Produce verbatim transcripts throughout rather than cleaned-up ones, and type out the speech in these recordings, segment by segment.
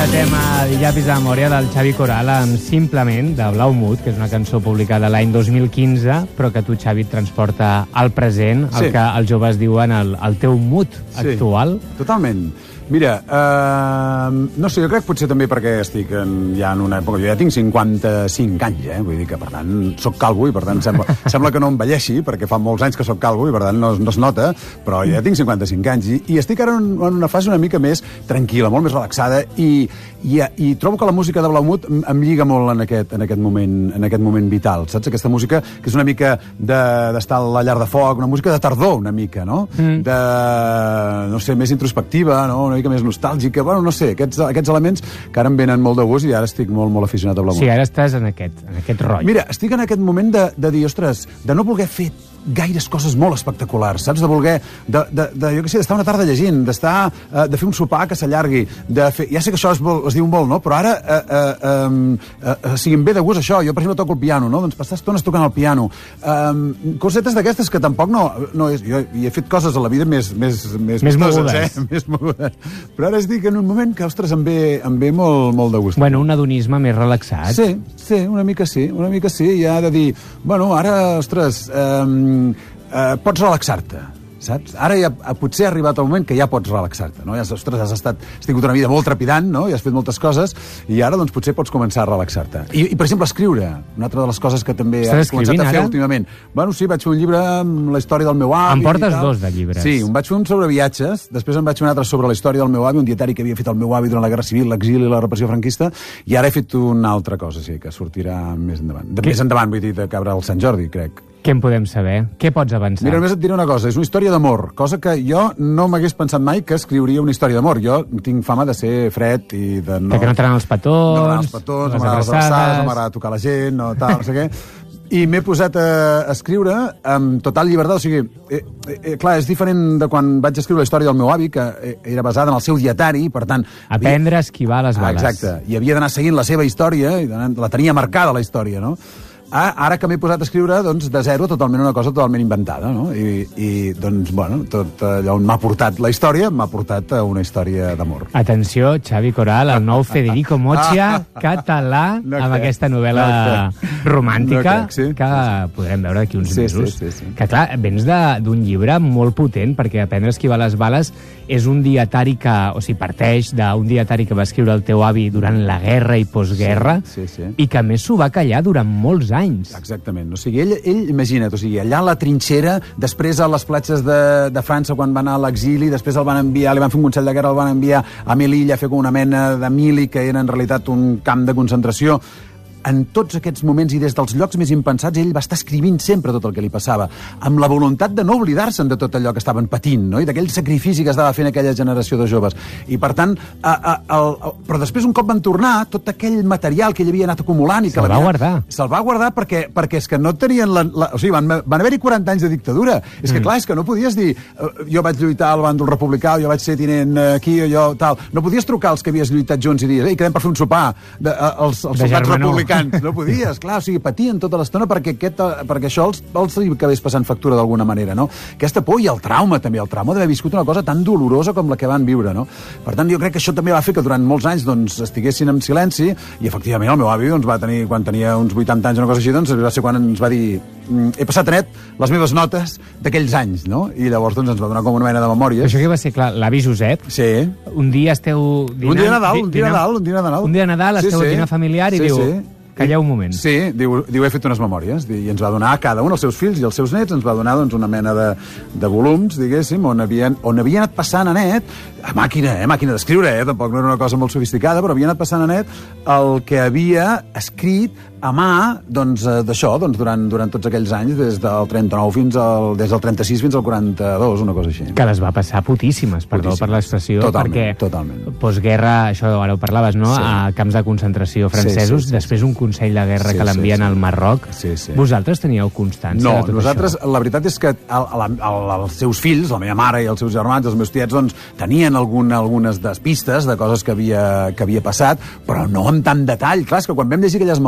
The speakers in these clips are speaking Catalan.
tema de Llapis de memòria del Xavi Coral amb Simplement, de Blau Mut, que és una cançó publicada l'any dos mil quinze, però que tu, Xavi, et transporta al present, el sí. que els joves diuen el, el teu mood sí, actual. Totalment. Mira, uh, no sé, jo crec potser també perquè estic en, ja en una època... Jo ja tinc cinquanta-cinc anys, eh? Vull dir que, per tant, soc calvo i, per tant, sembla, sembla que no envelleixi, perquè fa molts anys que soc calvo i, per tant, no, no es nota, però jo ja tinc cinquanta-cinc anys i, i estic ara en, en una fase una mica més tranquil·la, molt més relaxada i, i, i trobo que la música de Blau Mut em, em lliga molt en aquest, en, aquest moment, en aquest moment vital, saps? Aquesta música que és una mica d'estar de, a la llar de foc, una música de tardor, una mica, no? Mm. De, no sé, més introspectiva, no? Una mica més nostàlgica, bueno, no sé, aquests, aquests elements que ara em venen molt de gust i ara estic molt, molt aficionat a Blau Mut. Sí, ara estàs en aquest, en aquest rotllo. Mira, estic en aquest moment de, de dir, ostres, de no voler fer gaires coses molt espectaculars, saps? De voler, de, de, de jo què sé, d'estar una tarda llegint, d'estar, uh, de fer un sopar que s'allargui, de fer... Ja sé que això es, vol, es diu molt, no? Però ara, uh, uh, um, uh, uh, siguin bé de gust això, jo per exemple toco el piano, no? Doncs passar estones tocant el piano. Um, cosetes d'aquestes que tampoc no... no és, jo hi he fet coses a la vida més... Més, més, més mogudes, mogudes. Eh? Més mogudes. Però ara estic en un moment que, ostres, em ve, em ve molt, molt de gust. Bueno, un hedonisme més relaxat. Sí, sí, una mica sí, una mica sí. I ha de dir, bueno, ara, ostres... Um, Uh, pots relaxar-te, saps? Ara ja potser ha arribat el moment que ja pots relaxar-te, no? Ja, ostres, has, estat, has tingut una vida molt trepidant, no? I has fet moltes coses, i ara, doncs, potser pots començar a relaxar-te. I, i per exemple, escriure, una altra de les coses que també he començat a fer ara? últimament. Bueno, sí, vaig fer un llibre amb la història del meu avi. Em portes dos de llibres. Sí, un vaig fer un sobre viatges, després en vaig fer un altre sobre la història del meu avi, un dietari que havia fet el meu avi durant la Guerra Civil, l'exili i la repressió franquista, i ara he fet una altra cosa, sí, que sortirà més endavant. De, més endavant, vull dir, de cabre al Sant Jordi, crec. Què en podem saber? Què pots avançar? Mira, només et diré una cosa, és una història d'amor, cosa que jo no m'hagués pensat mai que escriuria una història d'amor. Jo tinc fama de ser fred i de no... Que no t'agraden els petons, no m'agraden els petons, no m'agraden les abraçades, no m'agrada tocar la gent, no tal, no sé què. I m'he posat a escriure amb total llibertat, o sigui, eh, eh, clar, és diferent de quan vaig escriure la història del meu avi, que era basada en el seu dietari, per tant... Aprendre havia... a esquivar les bales. Ah, exacte, i havia d'anar seguint la seva història, i la tenia marcada, la història, no? Ara que m'he posat a escriure, doncs, de zero, totalment una cosa totalment inventada, no? I, i doncs, bueno, tot allò on m'ha portat la història, m'ha portat a una història d'amor. Atenció, Xavi Coral, el nou Federico Mocha català, no amb aquesta novel·la no romàntica, no crec, sí, que sí, podrem veure d'aquí uns sí, mesos. Sí, sí, sí. Que, clar, vens d'un llibre molt potent, perquè Aprendre a esquivar les bales és un dietari que, o sigui, parteix d'un dietari que va escriure el teu avi durant la guerra i postguerra, sí, sí, sí. i que a més s'ho va callar durant molts anys. Exactament. O sigui, ell, ell imagina't, o sigui, allà a la trinxera, després a les platges de, de França, quan va anar a l'exili, després el van enviar, li van fer un consell de guerra, el van enviar a Melilla a fer com una mena de mili, que era en realitat un camp de concentració. En tots aquests moments i des dels llocs més impensats, ell va estar escrivint sempre tot el que li passava, amb la voluntat de no oblidar-se'n de tot allò que estaven patint, no? I d'aquell sacrifici que estava fent aquella generació de joves. I, per tant, a, a, a, a, però després, un cop van tornar, tot aquell material que ell havia anat acumulant... Se'l va guardar. Se'l va guardar perquè, perquè és que no tenien... La, la, o sigui, van, van haver-hi quaranta anys de dictadura. És que, mm. clar, és que no podies dir uh, jo vaig lluitar al bàndol republicà, jo vaig ser tinent aquí, o jo tal... No podies trucar als que havies lluitat junts i dir, ei, quedem per fer un sopar de, uh, els, els soldats republicans. No podies, clar, o sigui, patien tota l'estona perquè, aquest, perquè això els, els acabés passant factura d'alguna manera, no? Aquesta por i el trauma, també, el trauma d'haver viscut una cosa tan dolorosa com la que van viure, no? Per tant, jo crec que això també va fer que durant molts anys, doncs, estiguessin en silenci, i efectivament el meu avi, doncs, va tenir, quan tenia uns vuitanta anys o una cosa així, doncs, va ser quan ens va dir, he passat a net les meves notes d'aquells anys, no? I llavors, doncs, ens va donar com una mena de memòries. Això que va ser, clar, l'avi Josep, sí. Un dia esteu dinant... Un dia de Nadal, un dia de Nadal, un dia de Nadal. Un dia de Nadal, esteu sí, sí. dinant familiar i sí, diu... Sí. Calleu un moment. Sí, diu, diu, he fet unes memòries, i ens va donar a cada un, els seus fills i els seus nets, ens va donar doncs, una mena de, de volums, diguéssim, on havien, on havia anat passant a net, a màquina, eh, màquina d'escriure, eh, tampoc no era una cosa molt sofisticada, però havia anat passant a net el que havia escrit a mà, doncs, d'això, doncs, durant, durant tots aquells anys, des del trenta-nou fins al, des del trenta-sis fins al quaranta-dos, una cosa així. Que les va passar putíssimes, perdó putíssimes. Per l'expressió, totalment, perquè totalment. Postguerra, això ara ho parlaves, no?, sí. a camps de concentració francesos, sí, sí, sí, sí. després un consell de guerra sí, que l'envien sí, sí. al Marroc. Sí, sí. Vosaltres teníeu constància no, de tot nosaltres, això? La veritat és que el, el, el, els seus fills, la meva mare i els seus germans, els meus tiets, doncs, tenien algun, algunes pistes de coses que havia, que havia passat, però no amb tant detall. Clar, és que quan vam llegir aquelles memòries i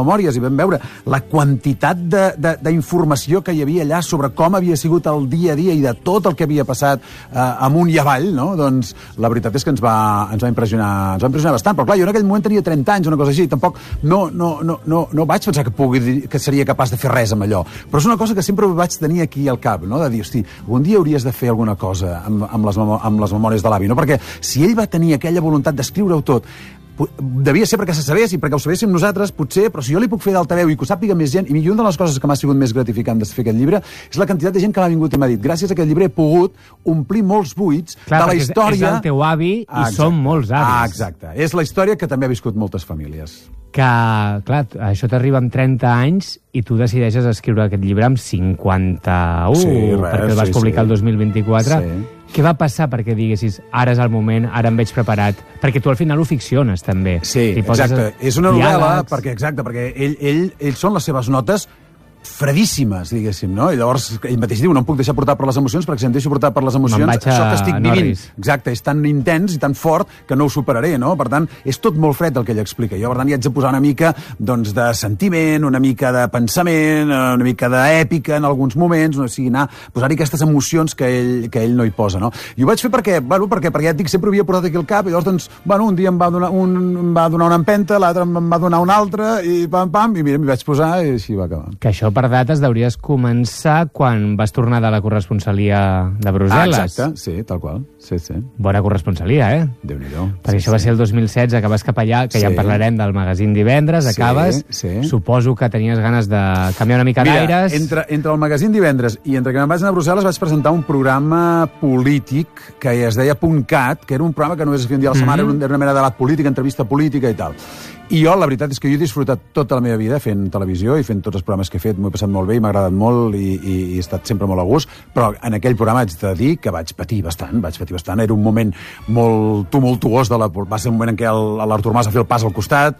vam veure la quantitat d'informació que hi havia allà sobre com havia sigut el dia a dia i de tot el que havia passat eh, amunt i avall, no? Doncs la veritat és que ens va, ens va impressionar ens va impressionar bastant, però clar, jo en aquell moment tenia trenta anys, una cosa així, tampoc no, no, no, no, no vaig pensar que, pugui dir, que seria capaç de fer res amb allò, però és una cosa que sempre vaig tenir aquí al cap, no? De dir, hosti, un dia hauries de fer alguna cosa amb, amb, les, amb les memòries de l'avi, no? Perquè si ell va tenir aquella voluntat d'escriure-ho tot, devia ser perquè se sabés i perquè ho sabéssim nosaltres, potser, però si jo li puc fer d'altaveu i que ho sàpiga més gent, i una de les coses que m'ha sigut més gratificant de fer aquest llibre és la quantitat de gent que m'ha vingut i m'ha dit, gràcies a aquest llibre he pogut omplir molts buits Clar, de la història... és el teu avi i ah, som molts avis. Ah, exacte. És la història que també ha viscut moltes famílies. Que, clar, això t'arriba amb trenta anys i tu decideixes escriure aquest llibre amb cinquanta-u, sí, res, perquè el vas sí, publicar sí. el dos mil vint-i-quatre. Sí. Què va passar perquè diguessis, ara és el moment, ara em veig preparat? Perquè tu al final ho ficciones, també. Sí, exacte. És una novel·la, perquè, exacte, perquè ell, ell, ell són les seves notes fredíssimes, diguéssim, no? I llavors ell mateix diu, no em puc deixar portar per les emocions, perquè si em deixo portar per les emocions, això que estic vivint, exacte, és tan intens i tan fort que no ho superaré, no? Per tant, és tot molt fred el que ell explica. Jo, per tant, hi haig de posar una mica, doncs, de sentiment, una mica de pensament, una mica d'èpica en alguns moments, o sigui, anar, posar-hi aquestes emocions que ell, que ell no hi posa, no? I ho vaig fer perquè, bueno, perquè, perquè ja et dic, sempre havia portat aquí al cap, i llavors, doncs, bueno, un dia em va donar, un, em va donar una empenta, l'altre em va donar una altra, i pam, pam, i mira, m'hi vaig posar, i així va acabar. Que això per dates deuries començar quan vas tornar de la corresponsalia de Brussel·les. Ah, exacte, sí, tal qual. Sí, sí. Bona corresponsalia, eh? Déu-n'hi-do. Perquè sí, això va sí. ser el dos mil setze, que vas cap allà, que sí. Ja en parlarem del magazín divendres, sí, acabes. Sí. Suposo que tenies ganes de canviar una mica d'aires. Entre, entre el magazín divendres i entre que me'n vaig anar a Brussel·les vaig presentar un programa polític que es deia .cat, que era un programa que només es feia un dia a la setmana, mm-hmm. era una mena de debat polític, entrevista política i tal. I jo, la veritat és que jo he disfrutat tota la meva vida fent televisió i fent tots els programes que he fet, m'ho he passat molt bé i m'ha agradat molt i, i, i he estat sempre molt a gust, però en aquell programa haig de dir que vaig patir bastant, vaig patir bastant, era un moment molt tumultuós, de la, va ser un moment en què l'Artur Mas va fer el pas al costat,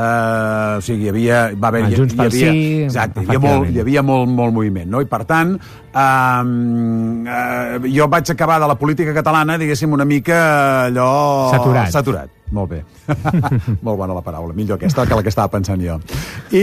eh, o sigui, hi havia... Va haver, el Junts pel Sí... Exacte, hi havia, molt, hi havia molt, molt moviment, no? I per tant, eh, eh, jo vaig acabar de la política catalana, diguéssim, una mica allò... Saturat. Saturat. Molt bé. Molt bona la paraula. Millor aquesta que la que estava pensant jo. I,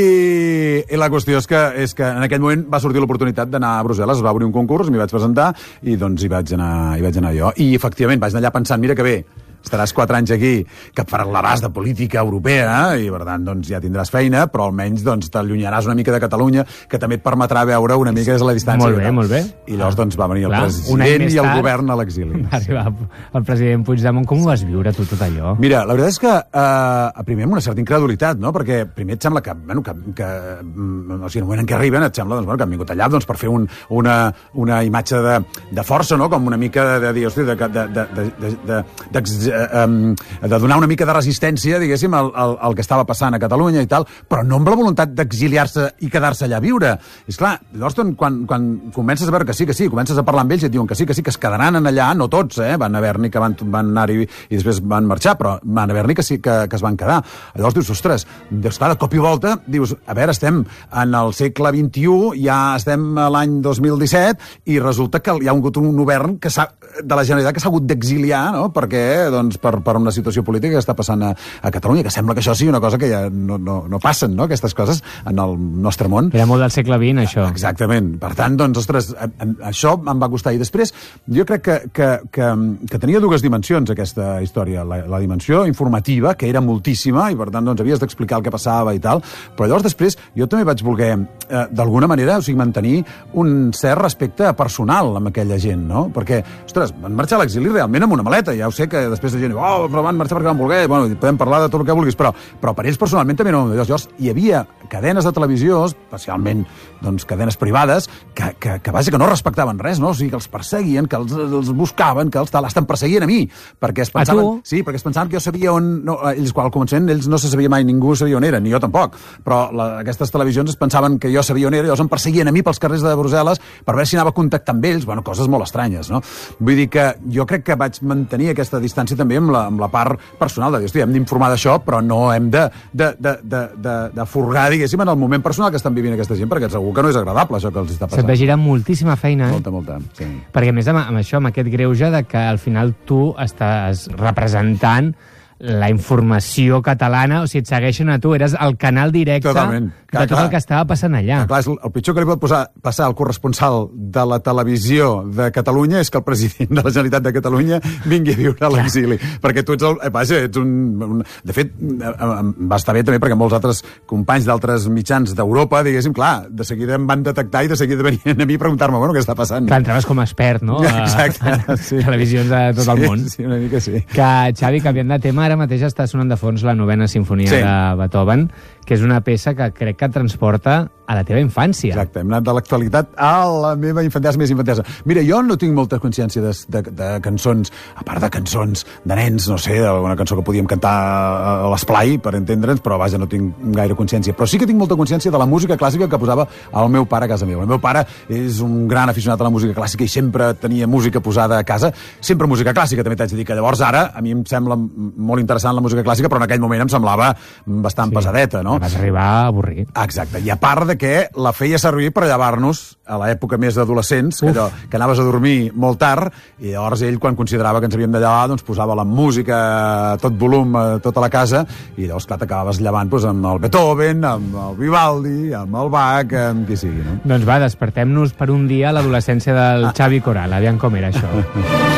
i la qüestió és que, és que en aquell moment va sortir l'oportunitat d'anar a Brussel·les, es va obrir un concurs, m'hi vaig presentar i doncs hi vaig anar, hi vaig anar jo. I efectivament vaig anar allà pensant, mira que bé, estaràs quatre anys aquí, que parlaràs de política europea, i per tant doncs, ja tindràs feina, però almenys doncs, t'allunyaràs una mica de Catalunya, que també et permetrà veure una mica des de la distància. Molt bé, molt bé. I llavors doncs, va venir el Clar, president i el govern a l'exili. Va arribar el president Puigdemont. Com ho vas viure tu, tot allò? Mira, la veritat és que eh, primer amb una certa incredulitat, no? Perquè primer et sembla que, bueno, que, que o sigui, en el moment en què arriben et sembla doncs, bueno, que han vingut allà doncs, per fer un, una, una imatge de, de força, no? Com una mica de, de dir, hosti, de, de, de, de, de, de, de Um, de donar una mica de resistència, diguéssim, al, al, al que estava passant a Catalunya i tal, però no amb la voluntat d'exiliar-se i quedar-se allà a viure. És clar, llavors, quan, quan comences a veure que sí, que sí, comences a parlar amb ells i et diuen que sí, que sí, que es quedaran allà, no tots, eh? Van haver-n'hi que van, van anar-hi i després van marxar, però van haver-n'hi que sí, que, que es van quedar. Llavors dius, ostres, dius, clar, de cop i volta, dius, a veure, estem en el segle vint-i-u, ja estem a l'any dos mil disset, i resulta que hi ha hagut un govern que de la Generalitat que s'ha hagut d'exiliar, no? Perquè, doncs, per, per una situació política que està passant a, a Catalunya, que sembla que això sigui una cosa que ja no, no, no passen, no?, aquestes coses en el nostre món. Era molt del segle vint, això. Exactament. Per tant, doncs, ostres, això em va costar. I després, jo crec que, que, que, que tenia dues dimensions, aquesta història. La, la dimensió informativa, que era moltíssima, i per tant, doncs, havies d'explicar el que passava i tal, però llavors després jo també vaig voler, eh, d'alguna manera, o sigui, mantenir un cert respecte personal amb aquella gent, no? Perquè, ostres, van marxar a l'exili realment amb una maleta. Ja ho sé que després la gent diu, oh, però van marxar perquè van voler, bueno, podem parlar de tot el que vulguis, però, però per ells personalment també no. Llavors, hi havia cadenes de televisió, especialment doncs, cadenes privades, que, que, que, vaja, que no respectaven res, no? O sigui, que els perseguien, que els, els buscaven, que els tal, estan perseguien a mi, perquè es pensaven, sí, perquè es pensaven que jo sabia on... No, ells, quan al començament, ells no se sabia mai, ningú sabia on era, ni jo tampoc, però la, aquestes televisions es pensaven que jo sabia on era, llavors em perseguien a mi pels carrers de Brussel·les per veure si anava a contactar amb ells, bueno, coses molt estranyes, no? Vull dir que jo crec que vaig mantenir aquesta distància també amb la, amb la part personal de dir, hosti, hem d'informar d'això, però no hem de, de, de, de, de, de furgar, diguéssim, en el moment personal que estan vivint aquesta gent, perquè segur que no és agradable això que els està passant. Se't va girar moltíssima feina, eh? Molta, molta, sí. Perquè a més amb, amb això, amb aquest greuge de que al final tu estàs representant la informació catalana, o sigui, et segueixen a tu, eres el canal directe Totalment. de tot clar, el que estava passant allà. Clar, és el pitjor que li pot posar, passar al corresponsal de la televisió de Catalunya és que el president de la Generalitat de Catalunya vingui a viure a l'exili, perquè tu ets el... Eh, vaja, ets un, un... De fet, va estar bé també perquè molts altres companys d'altres mitjans d'Europa, diguéssim, clar, de seguida em van detectar i de seguida venien a mi a preguntar-me, bueno, què està passant? Clar, entraves com a expert, no? Exacte, a, a sí. televisions de tot el sí, món. Sí, una mica sí. Que, Xavi, canviant de tema, ara mateix està sonant de fons la novena sinfonia sí. de Beethoven, que és una peça que crec que et transporta a la teva infància. Exacte, hem anat de l'actualitat a la meva infantesa més infantesa. Mira, jo no tinc molta consciència de, de, de cançons, a part de cançons de nens, no sé, d'alguna cançó que podíem cantar a l'esplai, per entendre'ns, però vaja, no tinc gaire consciència. Però sí que tinc molta consciència de la música clàssica que posava el meu pare a casa meva. El meu pare és un gran aficionat a la música clàssica i sempre tenia música posada a casa, sempre música clàssica, també t'haig de dir que llavors ara a mi em sembla molt interessant la música clàssica, però en aquell moment em semblava bastant sí, pesadeta, no? Vas arribar a avorrir. Exacte, i a part de que la feia servir per llevar-nos a l'època més d'adolescents, que, allò, que anaves a dormir molt tard, i llavors ell, quan considerava que ens havíem de llevar, doncs posava la música a tot volum a tota la casa, i llavors, clar, t'acabaves llevant doncs, amb el Beethoven, amb el Vivaldi, amb el Bach, amb qui sigui, no? Doncs va, despertem-nos per un dia a l'adolescència del Xavi Coral, aviam com era això.